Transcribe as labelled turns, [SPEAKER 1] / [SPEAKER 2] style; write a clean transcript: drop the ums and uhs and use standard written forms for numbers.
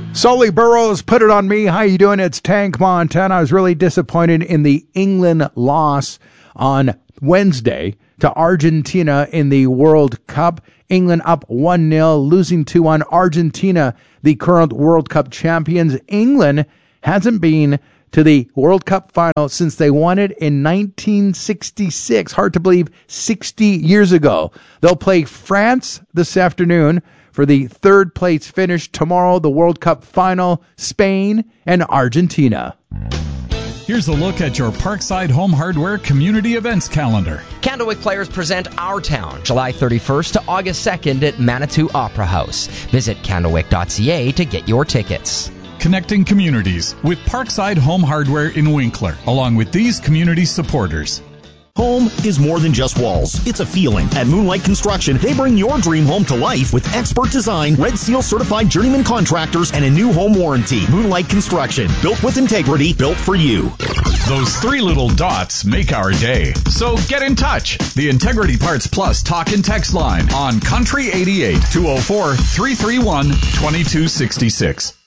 [SPEAKER 1] Sully Burrows, put it on me. How you doing? It's Tank Montana. I was really disappointed in the England loss on Wednesday to Argentina in the World Cup. England up 1-0, losing 2-1. Argentina, the current World Cup champions. England hasn't been to the World Cup final since they won it in 1966. Hard to believe, 60 years ago. They'll play France this afternoon for the third place finish. Tomorrow, the World Cup final, Spain and Argentina.
[SPEAKER 2] Here's a look at your Parkside Home Hardware community events calendar.
[SPEAKER 3] Candlewick Players present Our Town, July 31st to August 2nd at Manitou Opera House. Visit candlewick.ca to get your tickets.
[SPEAKER 2] Connecting communities with Parkside Home Hardware in Winkler, along with these community supporters.
[SPEAKER 4] Home is more than just walls. It's a feeling. At Moonlight Construction, they bring your dream home to life with expert design, Red Seal certified journeyman contractors, and a new home warranty. Moonlight Construction, built with integrity, built for you.
[SPEAKER 2] Those three little dots make our day. So get in touch. The Integrity Parts Plus talk and text line on Country 88 204-331-2266.